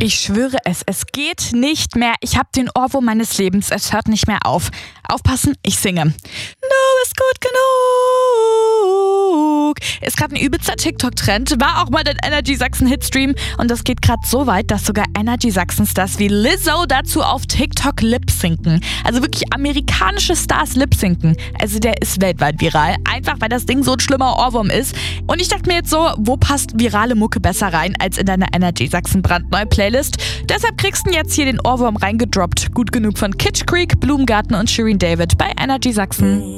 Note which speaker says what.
Speaker 1: Ich schwöre es geht nicht mehr. Ich habe den Ohrwurm meines Lebens. Es hört nicht mehr auf. Aufpassen, ich singe. Du bist gut genug. Ist gerade ein übelster TikTok-Trend. War auch mal den Energy Sachsen Hitstream. Und das geht gerade so weit, dass sogar Energy Sachsen-Stars wie Lizzo dazu auf TikTok lip-sinken. Also wirklich amerikanische Stars lip-sinken. Also der ist weltweit viral. Einfach, weil das Ding so ein schlimmer Ohrwurm ist. Und ich dachte mir jetzt so, wo passt virale Mucke besser rein als in deine Energy Sachsen brandneue Playlist? Deshalb kriegst du jetzt hier den Ohrwurm reingedroppt. Gut genug von Kitsch Creek, Blumengarten und Shirin David bei Energy Sachsen.